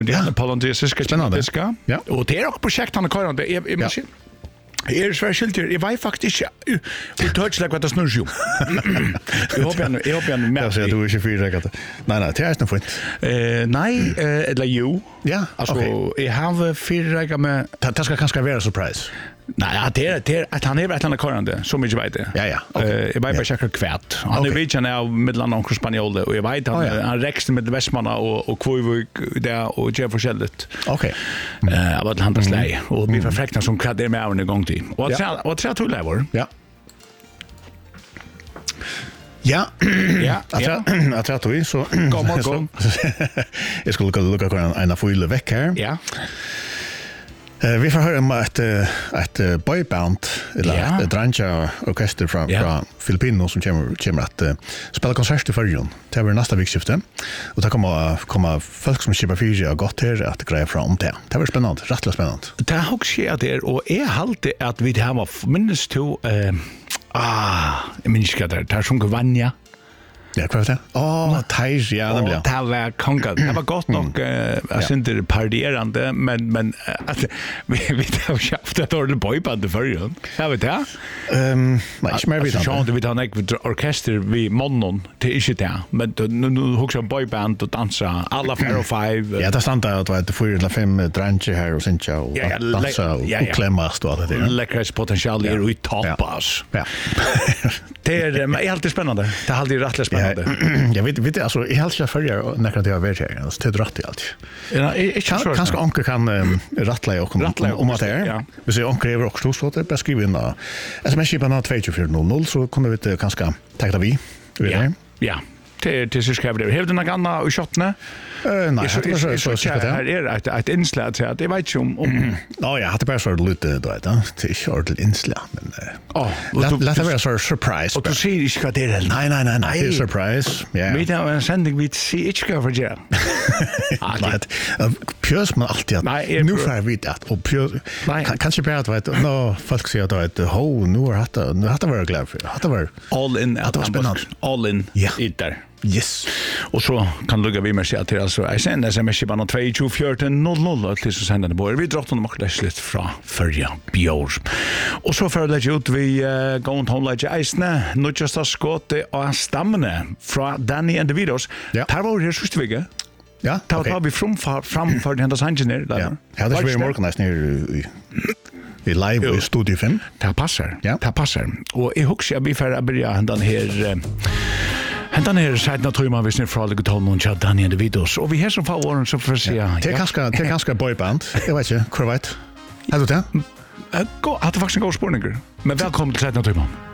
Det är polonesiska chilenska. Ja. Och det är också projekt han har det är maskin. Er svært skilter, jeg vet faktisk ikke uttørselig hva det snurr jo. Jeg håper han med. Jag säger du är inte fyrräkkat. Nej, det är inte fint. Nej, eller jo. Ja, alltså jag har fyrräkkat med. Det ska kanske vara surprise. Nej, det är att han är ett annat körande, så mycket vet det. Ja. Jag vet bara checkar kvärt. Han är vidjan av mellan onkel spanjol och jag vet han räkste med Västmanna och Kvöjvik där och Jeff Forsellet. Okej. Vad han har släj och vi förfräknar som kvad det med en gång till. Och vad tror du lever? Ja. Jag tror att vi så Kom. Jag skulle lucka på en full veck här. Ja. Vi får höra om ett boyband eller ett dranja orkester från Filippinerna som kommer att spela konsert i förrjun. Det var nästa vikskifte. Och det kommer folk som köper fyra och gott här att greja fram det. Det var spännande, rättligt spännande. Det har också skett där och är alltid att vi har minst till jag minns inte det här som Vanja. Ja, vad var det? Thais, ja, det blev. Det var konkat. Det var gott nog jag syns partierande men att vi har haft ett ordentligt boyband i förrjun. Jag vet det. Nej, inte mer vid. Så vi har en orkester vid Monnon till inte det. Men nu huxar boyband och dansa alla 4 och 5. Ja, det stannar att det 4 eller 5 dräncher här och synja och dansa och klämmas och allt det där. Läckras potential är i toppas. Ja. Det är alltid spännande. Det är alltid rätt spännande. Jag vet alltså i helt förr när det har varit här. Så det är rätt i allt. Ja, kanske onkel kan rattla och om att det är. Vi ser onkel över också så det beskriver in där. SMS-skipan 22400 så kommer vi kanske ta vi. Ja. Till så skriver det. Har du något annat i shottna? Nej, det var så här är ett inslag så att det vet ju om. Ja, jag hade bara så lite då det är short inslag men låt det vara så surprise. Och du ser inte vad det är. Nej, det är surprise. Ja. Vi har en sändning vi ser inte ska för det. Pjörs man alltid nu får vi det och pjörs kanske bara vet folk säger att det nu har det varit glad för. Det var all in att det var spännande. All in där. Yes. Och så kan lugga vi med sig till alltså jag sänder SMS bara 22400 till så sänder det på. Vi drar dem också lite från förra björ. Och så för det ut vi går och hålla i isne nu just att skott och stammarna från Danny and the Vidos. Här var det just vega. Ja. Tar vi framför den där engineer där. Ja, det är ju organiserat ner i live i Studio 5. Det passar. Och i huxar vi för börja den här Hentan sedan tror man visst från det tal någon chatt Danny and the Vidos. Och vi har som favor så för sig. Det är ganska boyband. Jag vet inte, hur vet. Har du det? Att det faktiskt går spårningar. Men välkommen till sedan tror man.